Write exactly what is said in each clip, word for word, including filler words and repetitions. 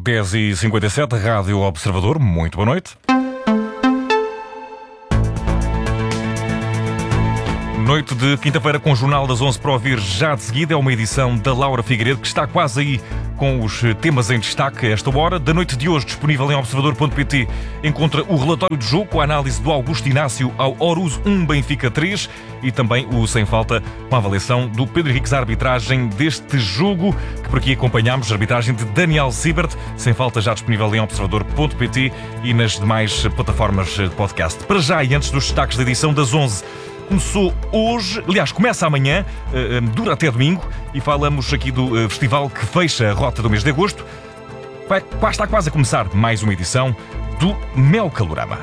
dez e cinquenta e sete, Rádio Observador, muito boa noite. Noite de quinta-feira com o Jornal das onze para ouvir já de seguida. É uma edição da Laura Figueiredo, que está quase aí com os temas em destaque a esta hora. Da noite de hoje, disponível em observador ponto pt, encontra o relatório do jogo com a análise do Augusto Inácio ao Orus um Benfica três e também o Sem Falta com a avaliação do Pedro Henriques, a arbitragem deste jogo, que por aqui acompanhámos, a arbitragem de Daniel Siebert. Sem Falta já disponível em observador ponto pt e nas demais plataformas de podcast. Para já, e antes dos destaques da edição das onze, começou hoje, aliás, começa amanhã, uh, dura até domingo, e falamos aqui do uh, festival que fecha a rota do mês de agosto. Vai, está quase a começar mais uma edição do Mel Calorama.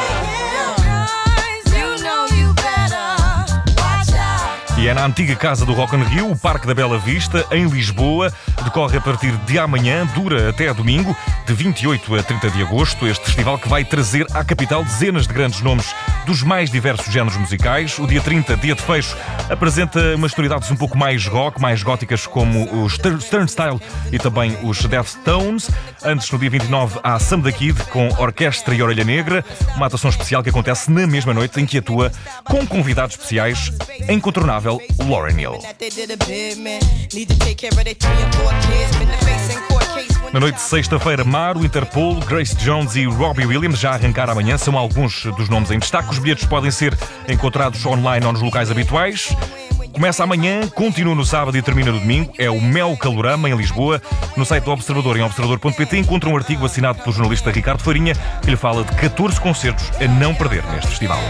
E é na antiga Casa do Rock in Rio, o Parque da Bela Vista, em Lisboa. Decorre a partir de amanhã, dura até domingo, de vinte e oito a trinta de agosto. Este festival que vai trazer à capital dezenas de grandes nomes dos mais diversos géneros musicais. O dia trinta, dia de fecho, apresenta umas sonoridades um pouco mais rock, mais góticas, como os Turnstile e também os Deftones. Antes, no dia vinte e nove, há Sam da Kid com Orquestra e Orelha Negra, uma atuação especial que acontece na mesma noite em que atua com convidados especiais, a incontornável Lauryn Hill. Na noite de sexta-feira, Maro, Interpol, Grace Jones e Robbie Williams já arrancaram amanhã. São alguns dos nomes em destaque. Os bilhetes podem ser encontrados online ou nos locais habituais. Começa amanhã, continua no sábado e termina no domingo. É o Mel Calorama, em Lisboa. No site do Observador, em observador ponto pt, encontra um artigo assinado pelo jornalista Ricardo Farinha, que lhe fala de catorze concertos a não perder neste festival.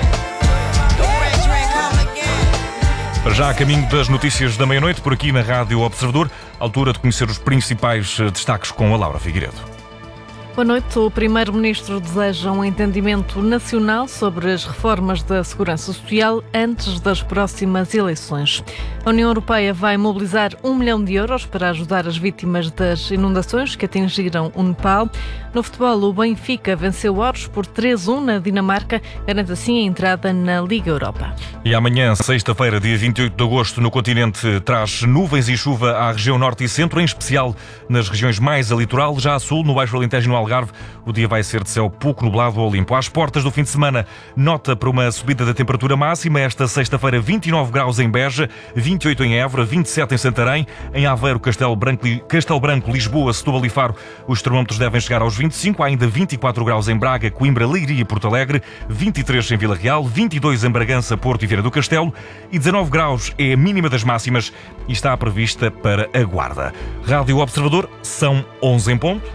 Para já, a caminho das notícias da meia-noite, por aqui na Rádio Observador, altura de conhecer os principais destaques com a Laura Figueiredo. Boa noite. O Primeiro-Ministro deseja um entendimento nacional sobre as reformas da Segurança Social antes das próximas eleições. A União Europeia vai mobilizar um milhão de euros para ajudar as vítimas das inundações que atingiram o Nepal. No futebol, o Benfica venceu o Orus por três a um na Dinamarca, garante assim a entrada na Liga Europa. E amanhã, sexta-feira, dia vinte e oito de agosto, no continente, traz nuvens e chuva à região norte e centro, em especial nas regiões mais a litoral. Já a sul, no Baixo Alentejo e no Algarve, o dia vai ser de céu pouco nublado ou limpo. Às portas do fim de semana, nota para uma subida da temperatura máxima. Esta sexta-feira, vinte e nove graus em Beja, vinte e oito em Évora, vinte e sete em Santarém. Em Aveiro, Castelo Branco, Castelo Branco, Lisboa, Setúbal e Faro, os termómetros devem chegar aos vinte e cinco. Há ainda vinte e quatro graus em Braga, Coimbra, Leiria e Porto Alegre, vinte e três em Vila Real, vinte e dois em Bragança, Porto e Viana do Castelo e dezanove graus é a mínima das máximas e está prevista para a Guarda. Rádio Observador, são onze em ponto.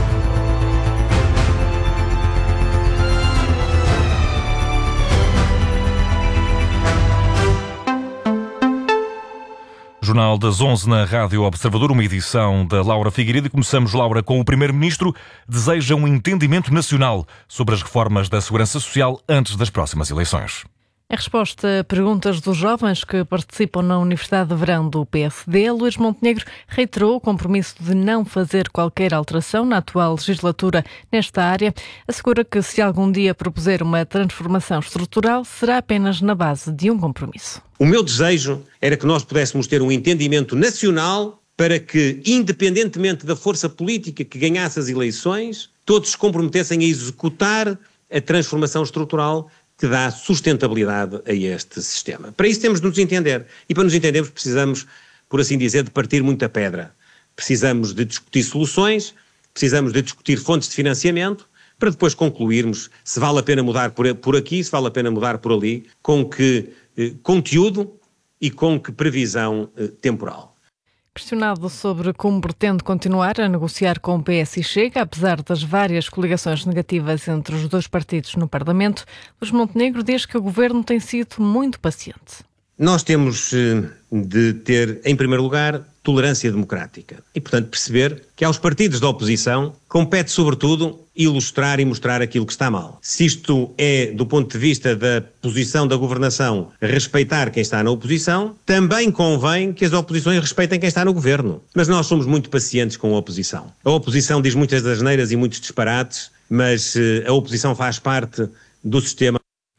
Jornal das onze na Rádio Observador, uma edição da Laura Figueiredo. E começamos, Laura, com o Primeiro-Ministro. Deseja um entendimento nacional sobre as reformas da Segurança Social antes das próximas eleições. Em resposta a perguntas dos jovens que participam na Universidade de Verão do P S D, Luís Montenegro reiterou o compromisso de não fazer qualquer alteração na atual legislatura nesta área. Assegura que, se algum dia propuser uma transformação estrutural, será apenas na base de um compromisso. O meu desejo era que nós pudéssemos ter um entendimento nacional para que, independentemente da força política que ganhasse as eleições, todos se comprometessem a executar a transformação estrutural que dá sustentabilidade a este sistema. Para isso temos de nos entender. E para nos entendermos precisamos, por assim dizer, de partir muita pedra. Precisamos de discutir soluções, precisamos de discutir fontes de financiamento, para depois concluirmos se vale a pena mudar por, por aqui, se vale a pena mudar por ali, com que eh, conteúdo e com que previsão eh, temporal. Questionado sobre como pretende continuar a negociar com o P S e Chega, apesar das várias coligações negativas entre os dois partidos no Parlamento, Luís Montenegro diz que o governo tem sido muito paciente. Nós temos de ter, em primeiro lugar, tolerância democrática e, portanto, perceber que aos partidos da oposição compete, sobretudo, ilustrar e mostrar aquilo que está mal. Se isto é, do ponto de vista da posição da governação, respeitar quem está na oposição, também convém que as oposições respeitem quem está no governo. Mas nós somos muito pacientes com a oposição. A oposição diz muitas asneiras e muitos disparates, mas a oposição faz parte do sistema.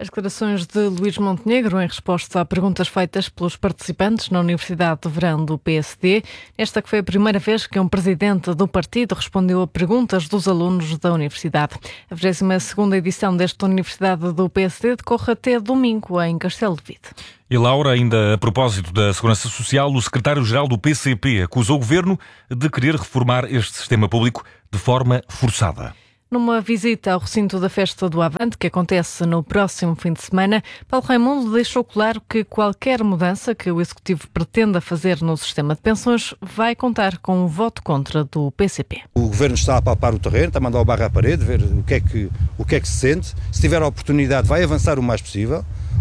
As declarações de Luís Montenegro em resposta a perguntas feitas pelos participantes na Universidade de Verão do P S D, esta que foi a primeira vez que um presidente do partido respondeu a perguntas dos alunos da universidade. A vigésima segunda edição desta Universidade do P S D decorre até domingo em Castelo de Vide. E Laura, ainda a propósito da Segurança Social, o secretário-geral do P C P acusou o governo de querer reformar este sistema público de forma forçada. Numa visita ao recinto da Festa do Avante, que acontece no próximo fim de semana, Paulo Raimundo deixou claro que qualquer mudança que o Executivo pretenda fazer no sistema de pensões vai contar com o voto contra do P C P. O Governo está a palpar o terreno, está a mandar o barro à parede, ver o que é que, o que é que se sente. Se tiver a oportunidade, vai avançar o mais possível.